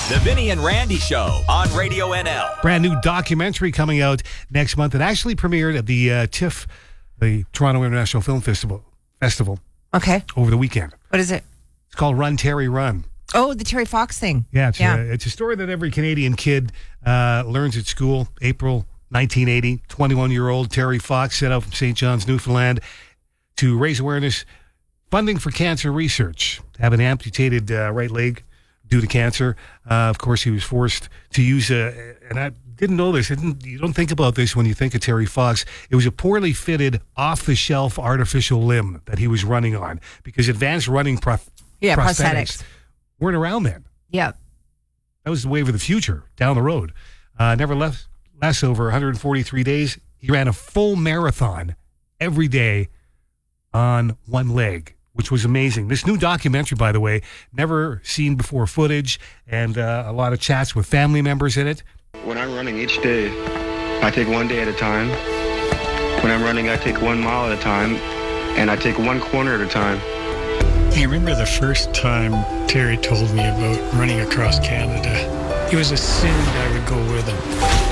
The Vinny and Randy Show on Radio NL. Brand new documentary coming out next month. It actually premiered at the TIFF, the Toronto International Film Festival, Okay. over the weekend. What is it? It's called Run, Terry, Run. Oh, the Terry Fox thing. Yeah, it's a story that every Canadian kid learns at school. April 1980, 21-year-old Terry Fox set out from St. John's, Newfoundland to raise awareness, funding for cancer research. Have an amputated right leg due to cancer. Of course, he was forced to use and I didn't know this. You don't think about this when you think of Terry Fox. It was a poorly fitted, off-the-shelf artificial limb that he was running on because advanced running prosthetics weren't around then. Yeah. That was the wave of the future down the road. Nevertheless, over 143 days, he ran a full marathon every day on one leg, which was amazing. This new documentary, by the way, never seen before footage and a lot of chats with family members in it. When I'm running each day, I take one day at a time. When I'm running, I take 1 mile at a time, and I take one corner at a time. I remember the first time Terry told me about running across Canada. He was assumed I would go with him.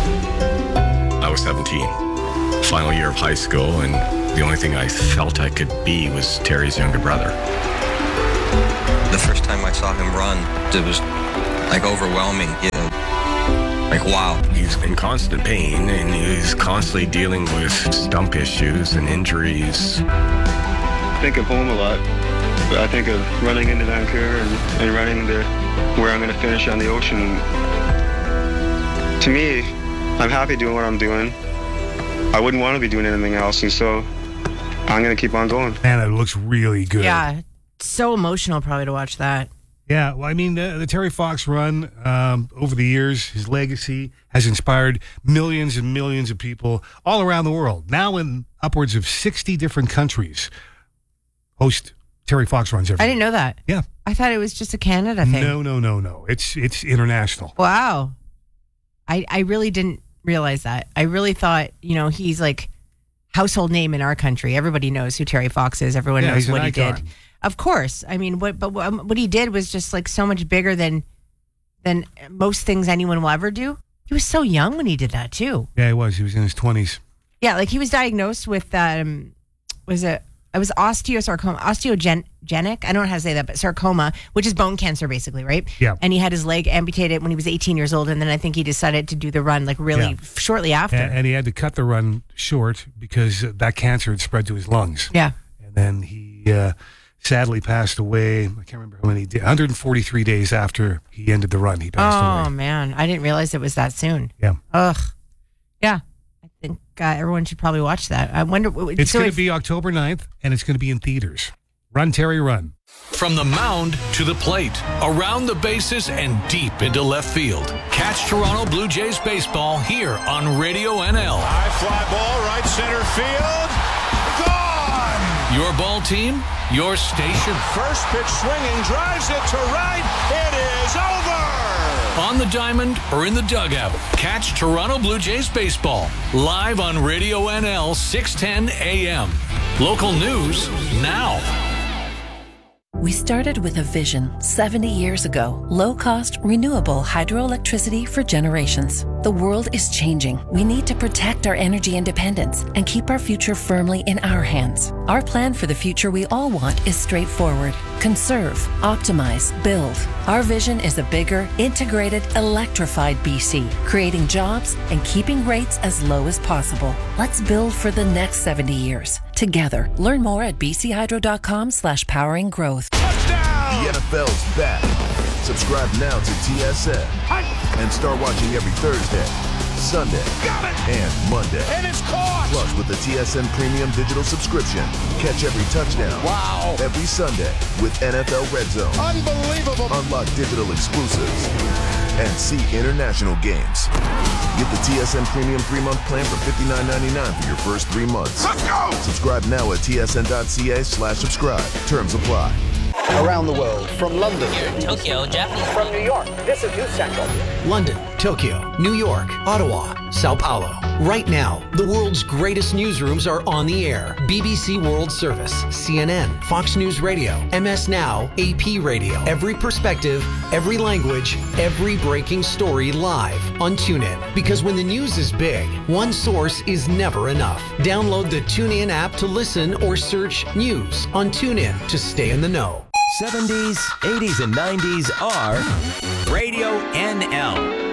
I was 17, final year of high school, and the only thing I felt I could be was Terry's younger brother. The first time I saw him run, it was like overwhelming, like wow. He's in constant pain, and he's constantly dealing with stump issues and injuries. I think of home a lot. I think of running into Vancouver and running where I'm going to finish on the ocean. To me, I'm happy doing what I'm doing. I wouldn't want to be doing anything else, and so I'm going to keep on going. Man, it looks really good. Yeah. So emotional probably to watch that. Yeah, well, I mean, the Terry Fox run over the years, his legacy has inspired millions and millions of people all around the world. Now in upwards of 60 different countries host Terry Fox runs every I didn't know that. Yeah. I thought it was just a Canada thing. No. It's international. Wow. I really didn't realize that. I really thought, he's like household name in our country. Everybody knows who Terry Fox is. Everyone knows what he did. Of course. I mean, what he did was just like so much bigger than most things anyone will ever do. He was so young when he did that too. Yeah, he was. He was in his 20s. Yeah, like he was diagnosed with it was osteosarcoma, osteogenic. I don't know how to say that, but sarcoma, which is bone cancer basically, right? Yeah. And he had his leg amputated when he was 18 years old, and then I think he decided to do the run like really shortly after. And he had to cut the run short because that cancer had spread to his lungs. Yeah. And then he sadly passed away. I can't remember how many days. 143 days after he ended the run, he passed away. Oh man, I didn't realize it was that soon. Yeah. Ugh. Yeah. I think everyone should probably watch that. I wonder. It's going to be October 9th, and it's going to be in theaters. Run, Terry, run. From the mound to the plate, around the bases, and deep into left field. Catch Toronto Blue Jays baseball here on Radio NL. High fly ball, right center field. Gone! Your ball team, your station. First pitch swinging, drives it to right. It is over! On the diamond or in the dugout, catch Toronto Blue Jays baseball live on Radio NL 610 AM. Local news now. We started with a vision 70 years ago. Low-cost, renewable hydroelectricity for generations. The world is changing. We need to protect our energy independence and keep our future firmly in our hands. Our plan for the future we all want is straightforward. Conserve, optimize, build. Our vision is a bigger, integrated, electrified BC, creating jobs and keeping rates as low as possible. Let's build for the next 70 years. Together. Learn more at bchydro.com/powering growth. Touchdown! The NFL's back. Subscribe now to TSN and start watching every Thursday, Sunday, and Monday. And it's caught! Plus, with the TSN Premium Digital subscription, catch every touchdown. Wow! Every Sunday with NFL Red Zone. Unbelievable! Unlock digital exclusives and see international games. Get the TSN Premium 3-month plan for $59.99 for your first 3 months. Let's go! Subscribe now at tsn.ca/subscribe. Terms apply. Around the world, from London. Here in Tokyo, Japanese. From New York, this is News Central. London, Tokyo, New York, Ottawa, Sao Paulo. Right now, the world's greatest newsrooms are on the air. BBC World Service, CNN, Fox News Radio, MS Now, AP Radio. Every perspective, every language, every breaking story live on TuneIn. Because when the news is big, one source is never enough. Download the TuneIn app to listen or search news on TuneIn to stay in the know. 70s, 80s, and 90s are Radio NL.